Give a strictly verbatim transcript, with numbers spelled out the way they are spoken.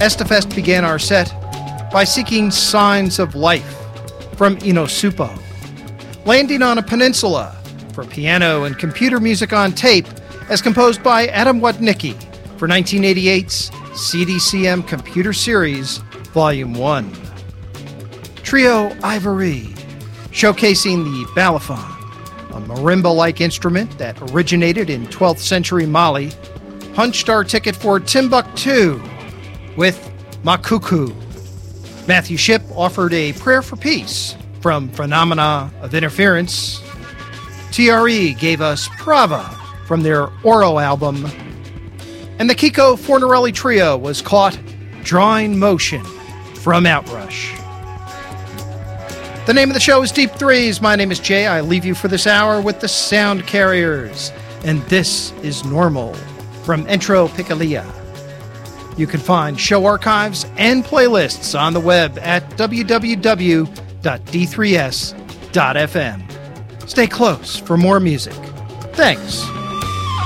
Estafest began our set by seeking signs of life from Inosupo, Landing on a Peninsula for piano and computer music on tape as composed by Adam Wodnicki for nineteen eighty-eight's C D C M Computer Series Volume one. Trio Ivory, showcasing the balafon, a marimba-like instrument that originated in twelfth century Mali, punched our ticket for Timbuktu with Makuku. Matthew Shipp offered a prayer for peace from Phenomena of Interference. T R E gave us Prava from their Oro album. And the Kiko Fornarelli Trio was caught drawing motion from Outrush. The name of the show is Deep Threes. My name is Jay. I leave you for this hour with the Sound Carriers. And this is Normal from Entro Picalia. You can find show archives and playlists on the web at w w w dot d three s dot f m. Stay close for more music. Thanks.